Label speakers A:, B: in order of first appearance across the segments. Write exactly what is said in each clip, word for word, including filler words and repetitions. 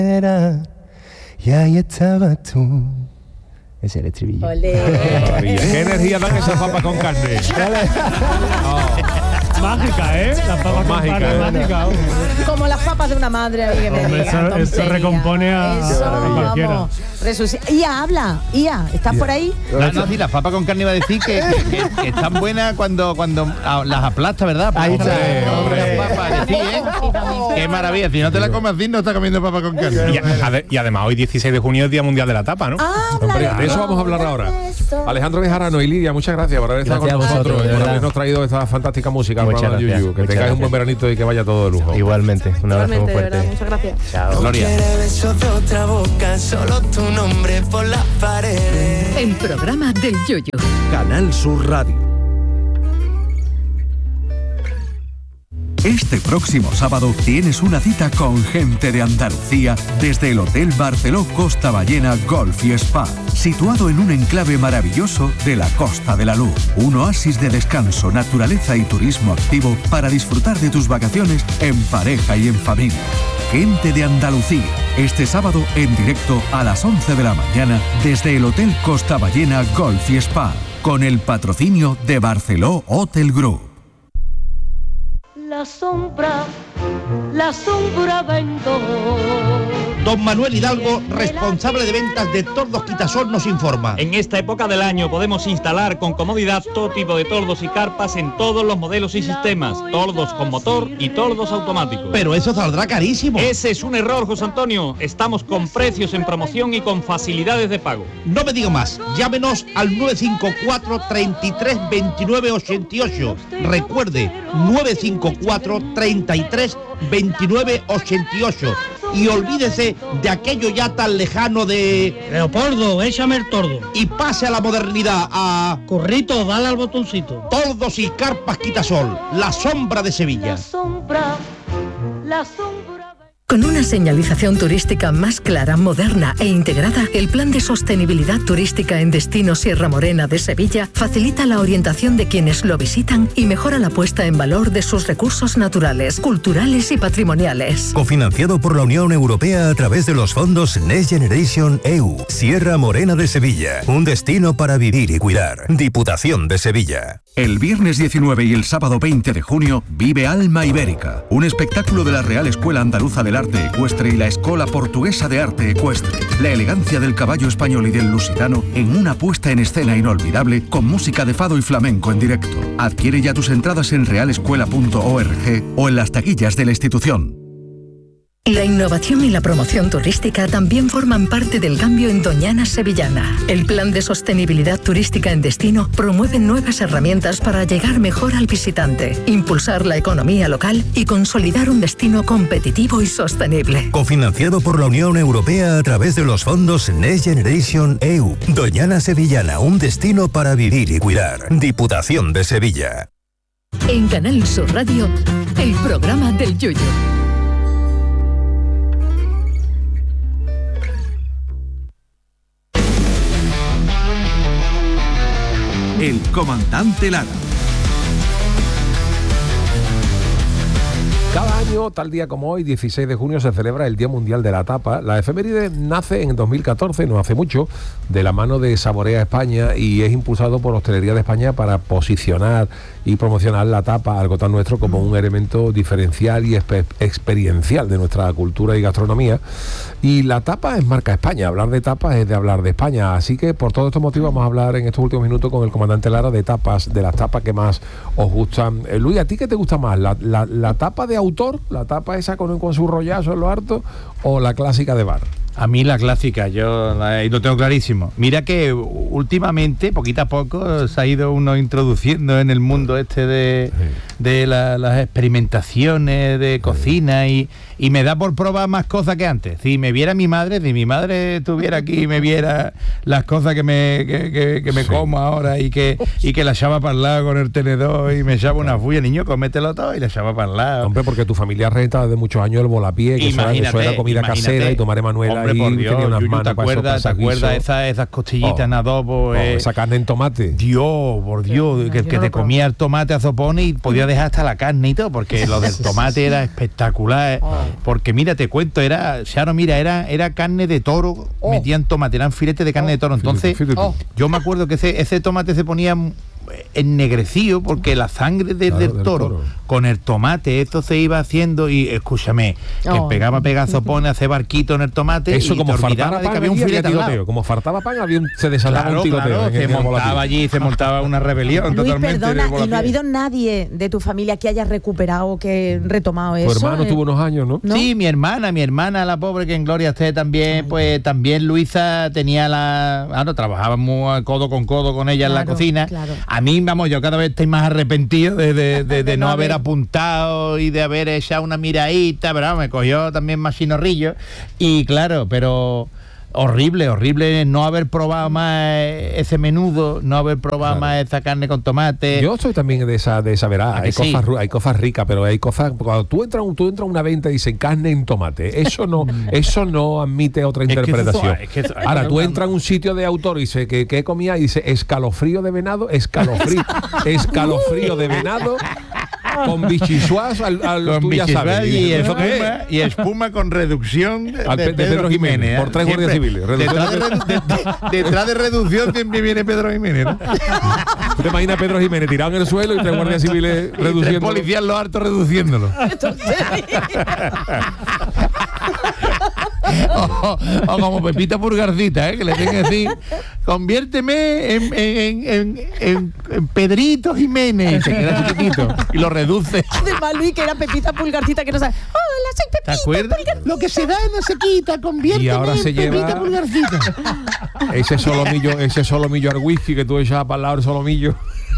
A: y ahí estaba tú. Ese es el estribillo.
B: ¿Qué energía dan esas papas con carne?
C: Oh. Mágica, ¿eh? Las papas con carne mágica.
D: Como las papas de una madre ahí que me
C: Hombre,
D: digan,
C: eso, eso recompone a,
D: eso,
C: a cualquiera.
D: vamos. Resuc- Ia, habla. Ia, ¿estás por ahí?
E: La, no, sí, las papas con carne iba a decir que, que, que, que están buenas cuando, cuando a, las aplasta, ¿verdad?
A: Ahí está,
E: hombre. Las papas, decir, ¿eh? Qué maravilla. Si no te la comes así, no estás comiendo papas con carne.
B: Y, ade- y además hoy dieciséis de junio es Día Mundial de la Tapa, ¿no?
D: Ah,
F: Hombre, de eso vamos a hablar ahora. Alejandro Bejarano y Lidia, muchas gracias por haber estado
A: Gracias
F: con
A: a
F: nosotros
A: vosotros,
F: y
A: de
F: por
A: verdad.
F: habernos traído esta fantástica música.
A: Muchas
F: Programa
A: gracias,
F: Yuyu. Que
A: muchas
F: tengáis un buen
A: gracias.
F: veranito y que vaya todo de lujo.
A: Igualmente, un abrazo muy
G: Igualmente, de
A: fuerte.
G: verdad, muchas gracias.
E: Chao, Gloria.
H: Beso de otra boca, solo tu nombre por las paredes.
I: El programa del Yoyo.
J: Canal Sur Radio. Este próximo sábado tienes una cita con gente de Andalucía desde el Hotel Barceló Costa Ballena Golf y Spa, situado en un enclave maravilloso de la Costa de la Luz. Un oasis de descanso, naturaleza y turismo activo para disfrutar de tus vacaciones en pareja y en familia. Gente de Andalucía, este sábado en directo a las once de la mañana desde el Hotel Costa Ballena Golf y Spa, con el patrocinio de Barceló Hotel Group.
K: La sombra, la sombra vendo.
L: Don Manuel Hidalgo, responsable de ventas de Tordos Quitasol, nos informa.
M: En esta época del año podemos instalar con comodidad todo tipo de tordos y carpas en todos los modelos y sistemas, tordos con motor y tordos automáticos.
L: Pero eso saldrá carísimo.
M: Ese es un error, José Antonio. Estamos con precios en promoción y con facilidades de pago.
L: No me diga más, llámenos al nueve cinco cuatro, treinta y tres, veintinueve, ochenta y ocho. Recuerde, nueve cinco cuatro, treinta y tres, veintinueve, ochenta y ocho. Y olvídese de aquello ya tan lejano de...
N: Leopoldo, échame el tordo.
L: Y pase a la modernidad, a...
N: Corrito, dale al botoncito.
L: Tordos y carpas Quitasol, la sombra de Sevilla.
K: La sombra, la sombra.
I: Con una señalización turística más clara, moderna e integrada, el Plan de Sostenibilidad Turística en Destino Sierra Morena de Sevilla facilita la orientación de quienes lo visitan y mejora la puesta en valor de sus recursos naturales, culturales y patrimoniales.
O: Cofinanciado por la Unión Europea a través de los fondos Next Generation E U. Sierra Morena de Sevilla, un destino para vivir y cuidar. Diputación de Sevilla.
J: El viernes diecinueve y el sábado veinte de junio vive Alma Ibérica, un espectáculo de la Real Escuela Andaluza del Arte Ecuestre y la Escola Portuguesa de Arte Ecuestre. La elegancia del caballo español y del lusitano en una puesta en escena inolvidable con música de fado y flamenco en directo. Adquiere ya tus entradas en real escuela punto org o en las taquillas de la institución.
I: La innovación y la promoción turística también forman parte del cambio en Doñana Sevillana. El Plan de Sostenibilidad Turística en Destino promueve nuevas herramientas para llegar mejor al visitante, impulsar la economía local y consolidar un destino competitivo y sostenible.
O: Cofinanciado por la Unión Europea a través de los fondos Next Generation E U. Doñana Sevillana, un destino para vivir y cuidar. Diputación de Sevilla.
I: En Canal Sur Radio, el programa del Yoyo.
J: El comandante Lara.
F: Cada año, tal día como hoy, dieciséis de junio, se celebra el Día Mundial de la Tapa. La efeméride nace en dos mil catorce, no hace mucho, de la mano de Saborea España y es impulsado por Hostelería de España para posicionar y promocionar la tapa, algo tan nuestro como un elemento diferencial y exper- experiencial de nuestra cultura y gastronomía. Y la tapa es marca España, hablar de tapas es de hablar de España, así que por todos estos motivos vamos a hablar en estos últimos minutos con el comandante Lara de tapas, de las tapas que más os gustan. Eh, Luis, ¿a ti qué te gusta más? ¿La, la, la tapa de autor, la tapa esa con, con su rollazo en lo harto, o la clásica de bar?
E: A mí la clásica, yo la, lo tengo clarísimo. Mira que últimamente, poquito a poco, se ha ido uno introduciendo en el mundo este de, de la, las experimentaciones de cocina y, y me da por probar más cosas que antes. Si me viera mi madre, si mi madre estuviera aquí y me viera las cosas que me, que, que, que me sí. como ahora y que, y que la echaba para el lado con el tenedor y me echaba una fulla, niño, cómetelo todo y la echaba para el lado.
F: Hombre, porque tu familia renta desde muchos años el volapié, que eso era, eso era comida casera y tu madre Manuela.
E: Hombre, Hombre, por Dios,
F: tenía unas
E: Yuyu,
F: manos
E: ¿te
F: para eso,
E: acuerdas,
F: para
E: ¿te
F: ese
E: acuerdas
F: guiso.
E: esas, esas costillitas
F: Oh.
E: en adobo?
F: Oh,
E: eh,
F: esa carne en tomate.
E: Dios, por Dios, que, que te comía el tomate a zopones y podía dejar hasta la carne y todo, porque lo del tomate era espectacular. eh. Porque mira, te cuento, era, Charo, mira, era, era carne de toro, metían tomate, eran filetes de carne de toro. Entonces,
F: Fíjate, fíjate.
E: yo me acuerdo que ese, ese tomate se ponía ennegrecido porque la sangre de-
F: Claro,
E: del,
F: del
E: toro,
F: toro.
E: con el tomate, esto se iba haciendo y escúchame, que
D: Oh.
E: pegaba pegazo, pone hacer barquito en el tomate.
F: Eso
E: y
F: como
E: te olvidabas
F: faltaba
E: de
F: pan,
E: que había un
F: había
E: filete al lado.
F: tiroteo. Como faltaba pan, había un, se desataba
E: Claro,
F: un tiroteo.
E: claro,
F: en
E: se
F: el- en el
E: montaba
F: volapié.
E: allí, se montaba una rebelión
D: Luis,
E: totalmente.
D: perdona,
E: del
D: ¿y no
E: volapié.
D: ha habido nadie de tu familia que haya recuperado, que retomado
F: Tu
D: eso?
F: hermano
D: eh?
F: tuvo unos años, ¿no?
D: ¿No?
E: Sí, mi hermana, mi hermana, la pobre, que en gloria esté también, pues también Luisa tenía la... Ah, no, trabajábamos codo con codo con ella en la
D: Claro,
E: cocina.
D: claro.
E: A mí, vamos, yo cada vez estoy más arrepentido de, de- de- de no
D: no
E: haber
D: haber-
E: apuntado y de haber echado una miradita, pero vamos, me cogió también más chinorrillo. Y claro, pero... Horrible, horrible no haber probado más ese menudo, no haber probado
F: Claro.
E: más esa carne con tomate.
F: Yo soy también de esa de esa verá.
E: ¿A que
F: Hay
E: sí?
F: cosas, ru- hay cosas ricas, pero hay cosas. Cuando tú entras, tú entras a una venta y dicen carne en tomate, eso no, eso no admite otra
E: Es que eso-
F: interpretación.
E: es que eso- hay
F: Ahora
E: que
F: tú
E: una-
F: entras a un sitio de autor y dice que qué comía y dice escalofrío de venado, escalofrío, escalofrío de venado con bichisuas al, al
E: Con
F: tú ya
E: bichisuas
F: sabes.
E: y,
F: ¿Eso qué es?
E: espuma, y espuma con reducción de,
F: Al
E: de
F: Pe- de Pedro Jiménez, por tres guardias
E: Siempre.
F: civiles, reducción
E: Detrás de, redu- de- de- detrás de reducción siempre viene Pedro Jiménez, ¿no?
F: ¿Tú te imaginas a Pedro Jiménez tirado en el suelo y tres guardias civiles
E: Y tres
F: reduciendo?
E: policías lo harto reduciéndolo. o, o como Pepita Pulgarcita, ¿eh? Que le tenga que decir, conviérteme en, en, en, en- en Pedrito Jiménez, y se queda chiquitito y lo reduce.
D: Además, Luis, que era Pepita Pulgarcita, que no sabe. Hola, soy
E: ¿Te
D: Pepita
E: acuerdas?
D: Pulgarcita.
E: Lo que se da no se quita, conviérteme
F: Y ahora se
E: en Pepita
F: lleva-
E: Pulgarcita.
F: Ese solomillo, ese solomillo al whisky que tú echabas para el lado del solomillo.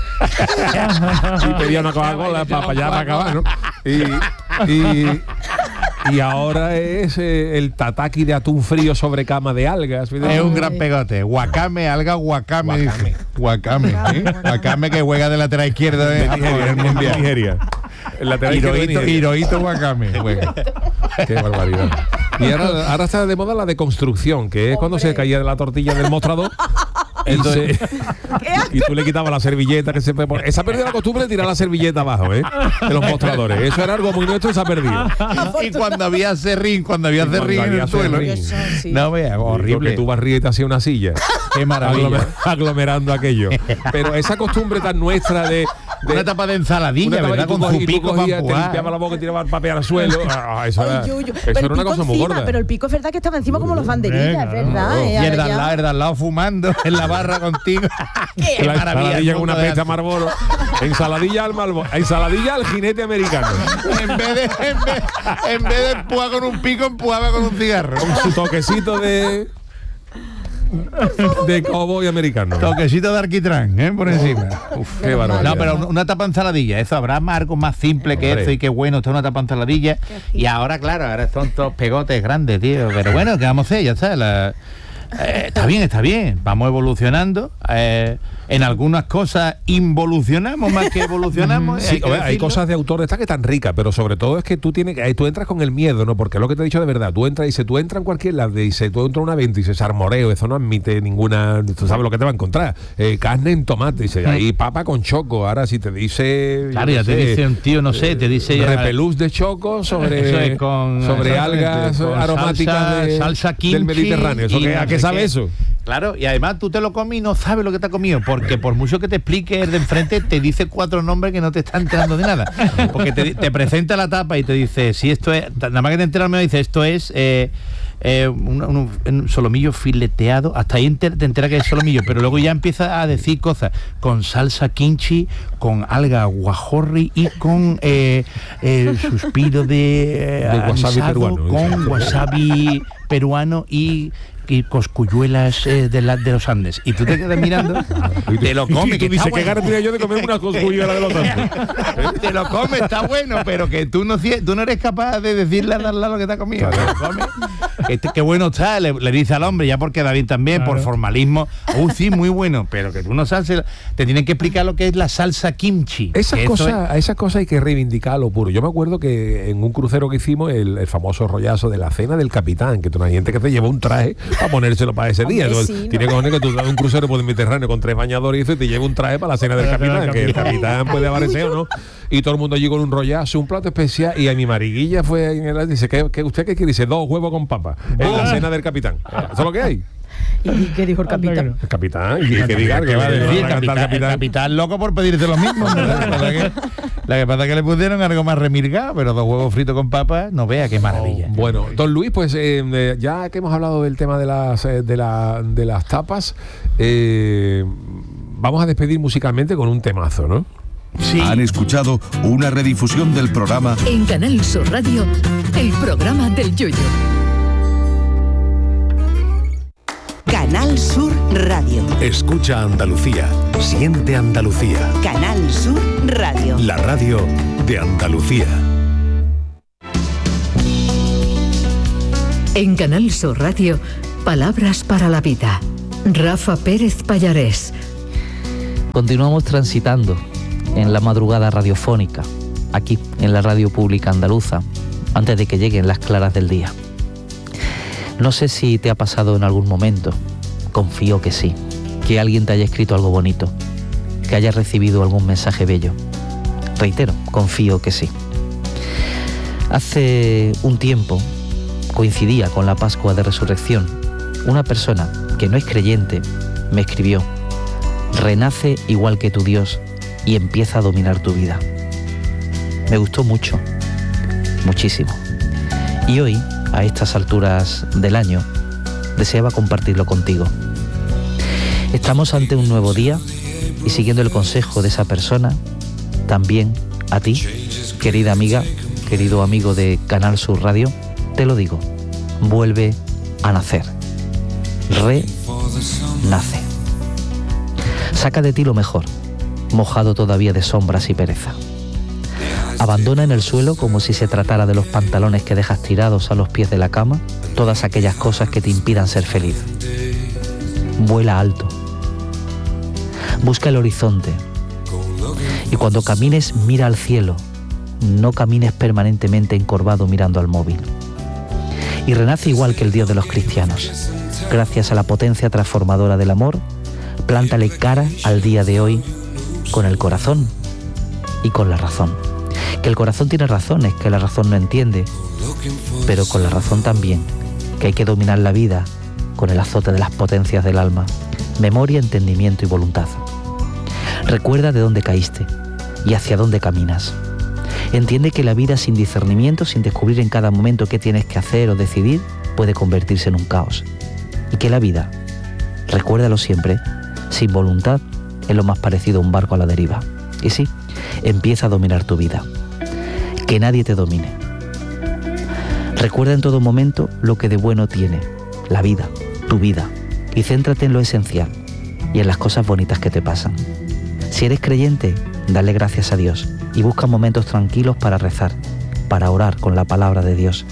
F: Y pedía una Coca-Cola para allá para acabar, ¿no? Y, y, y ahora es eh, el tataki de atún frío sobre cama de algas.
E: Es un gran pegote. Guacame, alga guacame. Guacame. Guacame, ¿eh? Guacame que juega de lateral izquierdo
F: De
E: en
F: Nigeria,
E: el mundial.
F: Nigeria. El lateral izquierdo de
E: Hirohito,
F: Nigeria.
E: Hirohito Guacame. juega.
F: Qué barbaridad. Y ahora, ahora está de moda la deconstrucción, que es cuando se caía de la tortilla del mostrador. Y, se- y tú le quitabas la servilleta que se pone. Esa ha perdido la costumbre de tirar la servilleta abajo, ¿eh? De los mostradores. Eso era algo muy nuestro y se ha perdido.
E: Y cuando había serrín, cuando había
F: Y cuando
E: serrín en
F: había
E: el suelo.
F: serrín.
D: Eso, sí.
E: No veas, horrible.
F: Que tú barrías y te hacías una silla.
E: Qué maravilla.
F: Aglomer- aglomerando aquello. Pero esa costumbre tan nuestra de. de
E: Una tapa de ensaladilla,
F: una tapa-
E: ¿verdad?
F: y tú
E: Con
F: cogías-
E: su
F: y tú
E: pico para
F: cogías, te
E: empujar.
F: limpiaba la boca y tiraba el papel al suelo. Ah, eso era,
D: Ay, yo, yo.
F: eso
D: Pero
F: era
D: el
F: una
D: pico
F: cosa muy
D: encima,
F: gorda.
D: pero el pico es verdad que estaba encima como los banderillas,
C: Venga,
D: es verdad.
C: no.
D: eh,
E: Y
D: ahora
E: el de al
D: ya-
E: lado, el de al lado fumando en la barra contigo. Qué
F: La
E: maravilla.
F: ensaladilla
E: el
F: con una
E: mundo de
F: pesta
E: antes.
F: Marlboro. Ensaladilla al Marlboro. Ensaladilla al jinete americano.
E: En vez de, en vez, en vez de empujar con un pico, empujaba con un cigarro.
F: Con su toquecito de. de cowboy americano.
E: Toquecito de alquitrán, ¿eh? Por encima.
F: Uf, qué barbaridad.
E: No, pero una tapa ensaladilla, eso habrá más algo más simple que
F: Hombre.
E: eso y qué bueno, esto es una tapa ensaladilla. Y ahora, claro, ahora son todos pegotes grandes, tío. Pero bueno, ¿qué vamos a hacer? Ya está. la- eh, está bien, está bien. Vamos evolucionando. eh, en algunas cosas involucionamos más que evolucionamos.
F: Sí,
E: hay, que
F: oye, hay
E: decirlo.
F: cosas de autor esta que están ricas, pero sobre todo es que tú tienes que- tú entras con el miedo, ¿no? Porque es lo que te he dicho de verdad, tú entras y dices, tú entras en cualquier lado, dice, tú entras a una venta y dices, armoreo, eso no admite ninguna, tú sabes lo que te va a encontrar. Eh, carne en tomate, dice, ahí papa con choco, ahora si te dice,
E: Claro,
F: yo
E: ya
F: qué
E: te
F: sé,
E: dice un tío, no sé, te dice ya-
F: repelús de choco sobre,
E: Eso es con-
F: sobre
E: exactamente,
F: algas
E: con
F: aromáticas
E: salsa-
F: de-
E: salsa kimchi
F: del Mediterráneo. ¿Eso
E: y
F: qué- ¿A
E: no
F: qué
E: sé
F: sabe
E: qué.
F: eso?
E: Claro, y además tú te lo comes y no sabes lo que te has comido, porque por mucho que te explique el de enfrente, te dice cuatro nombres que no te está enterando de nada. Porque te, te presenta la tapa y te dice, si esto es, nada más que te enteras, me dice, esto es eh, eh, un, un- un solomillo fileteado, hasta ahí enter- te enteras que es solomillo, pero luego ya empieza a decir cosas, con salsa kimchi, con alga guajorri y con eh, eh, suspiro de, eh,
F: De wasabi
E: anisado,
F: peruano,
E: con
F: dice.
E: wasabi peruano y y coscuyuelas eh, de, la, de los Andes. Y tú te quedas mirando, te lo comes.
F: Y tú
E: que
F: dices,
E: está
F: ¿qué
E: bueno.
F: ganas tenía yo de comer una coscuyuela de los Andes?
E: Te lo comes, está bueno, pero que tú no, cie- tú no eres capaz de decirle a darle lo que te ha comido. Te lo comes este, qué bueno está, le, le dice al hombre, ya por quedar bien también, claro. por formalismo, uh, sí, muy bueno, pero que tú no sabes, te tienen que explicar lo que es la salsa kimchi.
F: Esas cosas,
E: es...
F: esas cosas hay que reivindicarlo puro. Yo me acuerdo que en un crucero que hicimos, el, el famoso rollazo de la cena del capitán, que hay gente que te lleva un traje a ponérselo para ese día. Hombre, sí, tiene ¿no? cojones que tú das un crucero por el Mediterráneo con tres bañadores y eso y te lleva un traje para la cena del capitán, que el capitán puede aparecer o no. Y todo el mundo allí con un rollazo, un plato especial, y a mi mariguilla fue en el, dice, ¿qué, qué, ¿usted qué quiere? Dice, dos huevos con papa en la cena del capitán. Eso es lo que hay.
D: ¿Y qué dijo el capitán?
F: El capitán, y que diga que va a decir,
E: el capitán, el capitán loco por pedirte lo mismo, ¿verdad? La que, la que pasa es que le pusieron algo más remirgado, pero dos huevos fritos con papas, no vea qué maravilla.
F: Oh, bueno, don Luis, pues eh, ya que hemos hablado del tema de las eh, de, la, de las tapas, eh, vamos a despedir musicalmente con un temazo, ¿no?
J: Sí. Han escuchado una redifusión del programa
I: en Canal Sur Radio, el programa del Yoyo.
G: Canal Sur Radio.
O: Escucha Andalucía, siente Andalucía.
G: Canal Sur Radio.
O: La radio de Andalucía.
I: En Canal Sur Radio, palabras para la vida. Rafa Pérez Pallarés.
P: Continuamos transitando en la madrugada radiofónica, aquí en la radio pública andaluza, antes de que lleguen las claras del día. No sé si te ha pasado en algún momento, confío que sí, que alguien te haya escrito algo bonito, que hayas recibido algún mensaje bello. Reitero, confío que sí. Hace un tiempo, coincidía con la Pascua de Resurrección, una persona que no es creyente me escribió: renace igual que tu Dios y empieza a dominar tu vida. Me gustó mucho, muchísimo. Y hoy, a estas alturas del año, deseaba compartirlo contigo. Estamos ante un nuevo día y siguiendo el consejo de esa persona, también a ti, querida amiga, querido amigo de Canal Sur Radio, te lo digo, vuelve a nacer. Renace. Saca de ti lo mejor, mojado todavía de sombras y pereza. Abandona en el suelo, como si se tratara de los pantalones que dejas tirados a los pies de la cama, todas aquellas cosas que te impidan ser feliz. Vuela alto. Busca el horizonte. Y cuando camines, mira al cielo. No camines permanentemente encorvado mirando al móvil. Y renace igual que el Dios de los cristianos. Gracias a la potencia transformadora del amor, plántale cara al día de hoy con el corazón y con la razón. Que el corazón tiene razones, que la razón no entiende, pero con la razón también, que hay que dominar la vida con el azote de las potencias del alma, memoria, entendimiento y voluntad. Recuerda de dónde caíste y hacia dónde caminas. Entiende que la vida sin discernimiento, sin descubrir en cada momento qué tienes que hacer o decidir, puede convertirse en un caos. Y que la vida, recuérdalo siempre, sin voluntad es lo más parecido a un barco a la deriva. Y sí, empieza a dominar tu vida. Que nadie te domine. Recuerda en todo momento lo que de bueno tiene, la vida, tu vida, y céntrate en lo esencial y en las cosas bonitas que te pasan. Si eres creyente, dale gracias a Dios y busca momentos tranquilos para rezar, para orar con la palabra de Dios.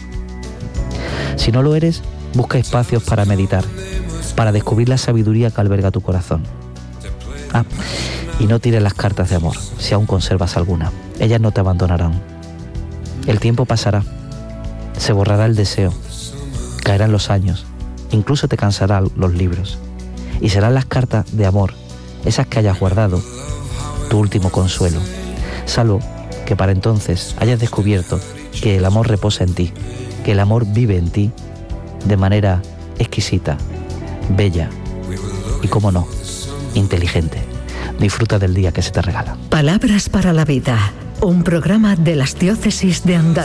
P: Si no lo eres, busca espacios para meditar, para descubrir la sabiduría que alberga tu corazón. Ah, y no tires las cartas de amor, si aún conservas alguna. Ellas no te abandonarán. El tiempo pasará, se borrará el deseo, caerán los años, incluso te cansarán los libros. Y serán las cartas de amor, esas que hayas guardado, tu último consuelo. Salvo que para entonces hayas descubierto que el amor reposa en ti, que el amor vive en ti de manera exquisita, bella y, cómo no, inteligente. Disfruta del día que se te regala.
I: Palabras para la vida, un programa de las diócesis de Andalucía.